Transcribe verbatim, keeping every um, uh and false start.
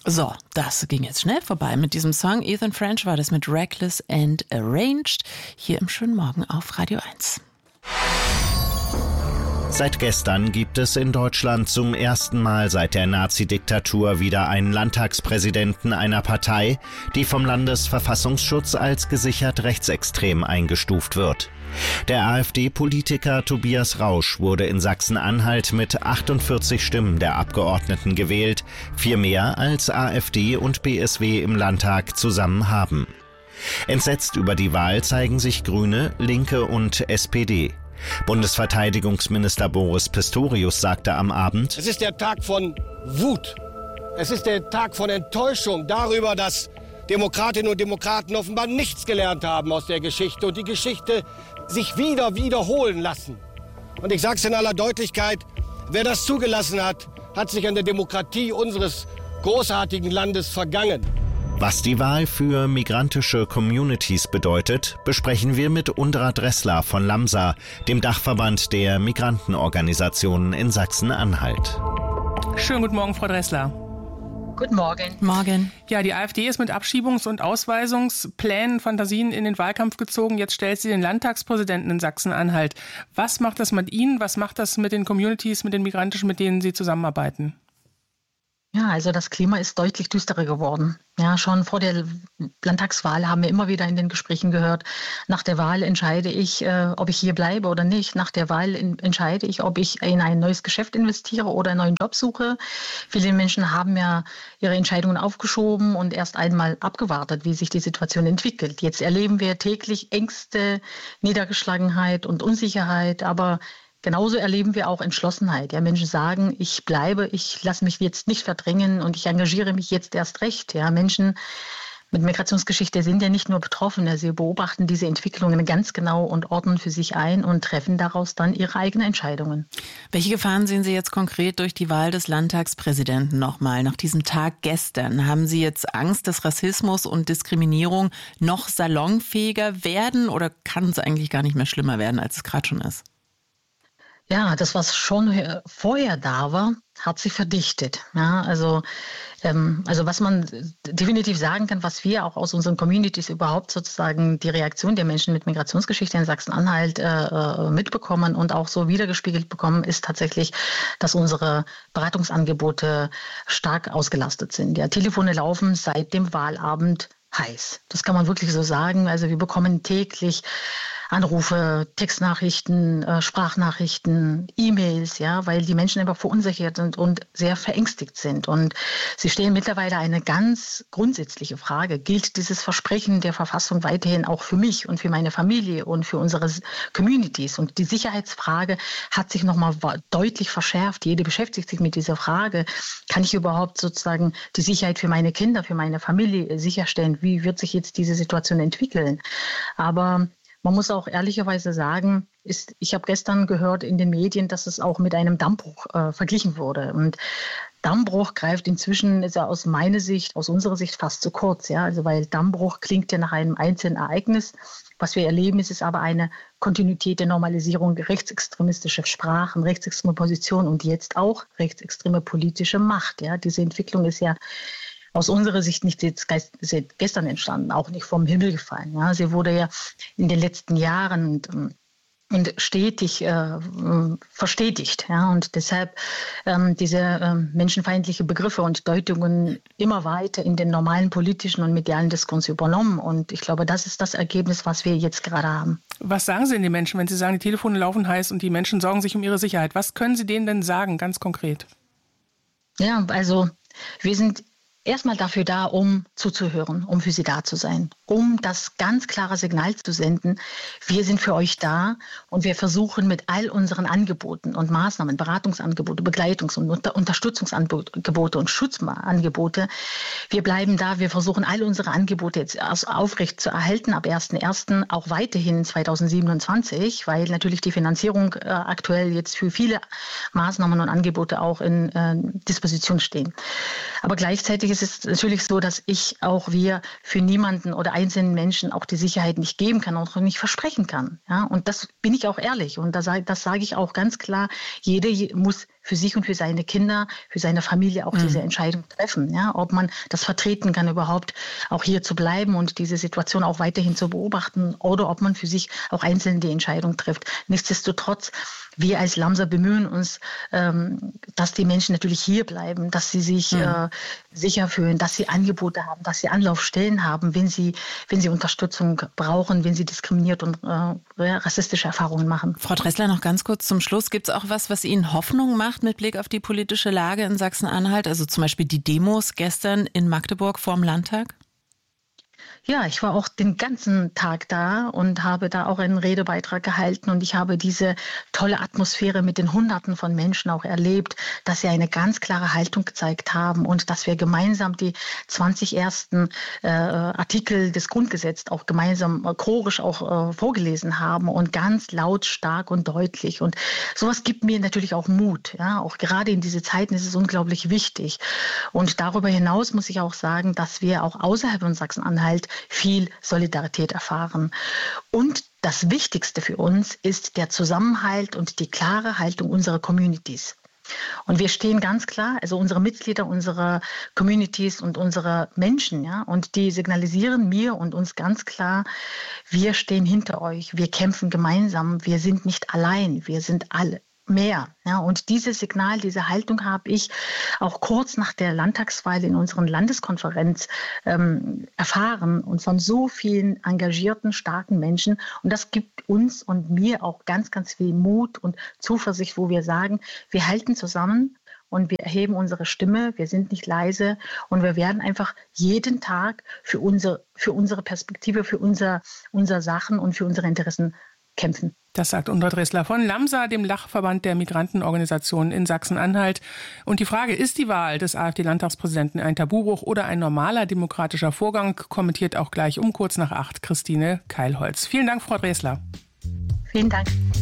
So, das ging jetzt schnell vorbei mit diesem Song. Ethan French war das mit Reckless and Arranged hier im Schönen Morgen auf Radio eins. Seit gestern gibt es in Deutschland zum ersten Mal seit der Nazi-Diktatur wieder einen Landtagspräsidenten einer Partei, die vom Landesverfassungsschutz als gesichert rechtsextrem eingestuft wird. Der AfD-Politiker Tobias Rausch wurde in Sachsen-Anhalt mit achtundvierzig Stimmen der Abgeordneten gewählt, vier mehr als AfD und B S W im Landtag zusammen haben. Entsetzt über die Wahl zeigen sich Grüne, Linke und S P D. Bundesverteidigungsminister Boris Pistorius sagte am Abend: Es ist der Tag von Wut. Es ist der Tag von Enttäuschung darüber, dass Demokratinnen und Demokraten offenbar nichts gelernt haben aus der Geschichte und die Geschichte sich wieder wiederholen lassen. Und ich sage es in aller Deutlichkeit, wer das zugelassen hat, hat sich an der Demokratie unseres großartigen Landes vergangen. Was die Wahl für migrantische Communities bedeutet, besprechen wir mit Undra Dressler von LAMSA, dem Dachverband der Migrantenorganisationen in Sachsen-Anhalt. Schönen guten Morgen, Frau Dressler. Guten Morgen. Morgen. Ja, die AfD ist mit Abschiebungs- und Ausweisungsplänen, Fantasien in den Wahlkampf gezogen. Jetzt stellt sie den Landtagspräsidenten in Sachsen-Anhalt. Was macht das mit Ihnen? Was macht das mit den Communities, mit den migrantischen, mit denen Sie zusammenarbeiten? Ja, also das Klima ist deutlich düsterer geworden. Ja, schon vor der Landtagswahl haben wir immer wieder in den Gesprächen gehört, nach der Wahl entscheide ich, äh, ob ich hier bleibe oder nicht. Nach der Wahl in, entscheide ich, ob ich in ein neues Geschäft investiere oder einen neuen Job suche. Viele Menschen haben ja ihre Entscheidungen aufgeschoben und erst einmal abgewartet, wie sich die Situation entwickelt. Jetzt erleben wir täglich Ängste, Niedergeschlagenheit und Unsicherheit, aber genauso erleben wir auch Entschlossenheit. Ja, Menschen sagen, ich bleibe, ich lasse mich jetzt nicht verdrängen und ich engagiere mich jetzt erst recht. Ja, Menschen mit Migrationsgeschichte sind ja nicht nur Betroffene. Sie beobachten diese Entwicklungen ganz genau und ordnen für sich ein und treffen daraus dann ihre eigenen Entscheidungen. Welche Gefahren sehen Sie jetzt konkret durch die Wahl des Landtagspräsidenten nochmal? Nach diesem Tag gestern, haben Sie jetzt Angst, dass Rassismus und Diskriminierung noch salonfähiger werden oder kann es eigentlich gar nicht mehr schlimmer werden, als es gerade schon ist? Ja, das, was schon vorher da war, hat sich verdichtet. Ja, also, ähm, also was man definitiv sagen kann, was wir auch aus unseren Communities überhaupt sozusagen die Reaktion der Menschen mit Migrationsgeschichte in Sachsen-Anhalt äh, mitbekommen und auch so wiedergespiegelt bekommen, ist tatsächlich, dass unsere Beratungsangebote stark ausgelastet sind. Ja, Telefone laufen seit dem Wahlabend heiß. Das kann man wirklich so sagen. Also wir bekommen täglich Anrufe, Textnachrichten, äh, Sprachnachrichten, E-Mails, ja, weil die Menschen einfach verunsichert sind und sehr verängstigt sind. Und sie stellen mittlerweile eine ganz grundsätzliche Frage. Gilt dieses Versprechen der Verfassung weiterhin auch für mich und für meine Familie und für unsere Communities? Und die Sicherheitsfrage hat sich nochmal deutlich verschärft. Jede beschäftigt sich mit dieser Frage. Kann ich überhaupt sozusagen die Sicherheit für meine Kinder, für meine Familie sicherstellen? Wie wird sich jetzt diese Situation entwickeln? Aber man muss auch ehrlicherweise sagen, ist, ich habe gestern gehört in den Medien, dass es auch mit einem Dammbruch äh, verglichen wurde. Und Dammbruch greift inzwischen, ist ja aus meiner Sicht, aus unserer Sicht fast zu kurz. Ja? Also weil Dammbruch klingt ja nach einem einzelnen Ereignis. Was wir erleben, ist es aber eine Kontinuität der Normalisierung rechtsextremistischer Sprachen, rechtsextreme Positionen und jetzt auch rechtsextreme politische Macht. Ja? Diese Entwicklung ist ja aus unserer Sicht nicht seit gestern entstanden, auch nicht vom Himmel gefallen. Ja, sie wurde ja in den letzten Jahren und, und stetig äh, verstetigt. Ja, und deshalb ähm, diese äh, menschenfeindliche Begriffe und Deutungen immer weiter in den normalen politischen und medialen Diskurs übernommen. Und ich glaube, das ist das Ergebnis, was wir jetzt gerade haben. Was sagen Sie denn den Menschen, wenn Sie sagen, die Telefone laufen heiß und die Menschen sorgen sich um ihre Sicherheit? Was können Sie denen denn sagen, ganz konkret? Ja, also wir sind erstmal dafür da, um zuzuhören, um für sie da zu sein, um das ganz klare Signal zu senden, wir sind für euch da und wir versuchen mit all unseren Angeboten und Maßnahmen, Beratungsangebote, Begleitungs- und Unter- Unterstützungsangebote und Schutzangebote, wir bleiben da, wir versuchen all unsere Angebote jetzt aufrecht zu erhalten, ab ersten ersten auch weiterhin zweitausendsiebenundzwanzig, weil natürlich die Finanzierung äh, aktuell jetzt für viele Maßnahmen und Angebote auch in äh, Disposition stehen. Aber gleichzeitig es ist natürlich so, dass ich auch wir für niemanden oder einzelnen Menschen auch die Sicherheit nicht geben kann und auch nicht versprechen kann. Ja, und das bin ich auch ehrlich und das, das sage ich auch ganz klar. Jeder muss für sich und für seine Kinder, für seine Familie auch mhm. diese Entscheidung treffen. Ja? Ob man das vertreten kann, überhaupt auch hier zu bleiben und diese Situation auch weiterhin zu beobachten oder ob man für sich auch einzeln die Entscheidung trifft. Nichtsdestotrotz, wir als Lamsa bemühen uns, ähm, dass die Menschen natürlich hier bleiben, dass sie sich mhm. äh, sicher fühlen, dass sie Angebote haben, dass sie Anlaufstellen haben, wenn sie, wenn sie Unterstützung brauchen, wenn sie diskriminiert und äh, rassistische Erfahrungen machen. Frau Dressler, noch ganz kurz zum Schluss. Gibt es auch was, was Ihnen Hoffnung macht mit Blick auf die politische Lage in Sachsen-Anhalt? Also zum Beispiel die Demos gestern in Magdeburg vorm Landtag? Ja, ich war auch den ganzen Tag da und habe da auch einen Redebeitrag gehalten und ich habe diese tolle Atmosphäre mit den Hunderten von Menschen auch erlebt, dass sie eine ganz klare Haltung gezeigt haben und dass wir gemeinsam die zwanzig ersten äh, Artikel des Grundgesetzes auch gemeinsam äh, chorisch auch äh, vorgelesen haben und ganz laut, stark und deutlich. Und sowas gibt mir natürlich auch Mut. Ja? Auch gerade in diese Zeiten ist es unglaublich wichtig. Und darüber hinaus muss ich auch sagen, dass wir auch außerhalb von Sachsen-Anhalt viel Solidarität erfahren. Und das Wichtigste für uns ist der Zusammenhalt und die klare Haltung unserer Communities. Und wir stehen ganz klar, also unsere Mitglieder, unsere Communities und unsere Menschen, ja, und die signalisieren mir und uns ganz klar, wir stehen hinter euch, wir kämpfen gemeinsam, wir sind nicht allein, wir sind alle mehr. Ja, und dieses Signal, diese Haltung habe ich auch kurz nach der Landtagswahl in unserer Landeskonferenz ähm, erfahren und von so vielen engagierten, starken Menschen. Und das gibt uns und mir auch ganz, ganz viel Mut und Zuversicht, wo wir sagen, wir halten zusammen und wir erheben unsere Stimme, wir sind nicht leise und wir werden einfach jeden Tag für unsere, für unsere Perspektive, für unser, unser Sachen und für unsere Interessen kämpfen. Das sagt Undo Dressler von Lamsa, dem Dachverband der Migrantenorganisationen in Sachsen-Anhalt. Und die Frage, ist die Wahl des AfD-Landtagspräsidenten ein Tabubruch oder ein normaler demokratischer Vorgang, kommentiert auch gleich um kurz nach acht Christine Keilholz. Vielen Dank, Frau Dressler. Vielen Dank.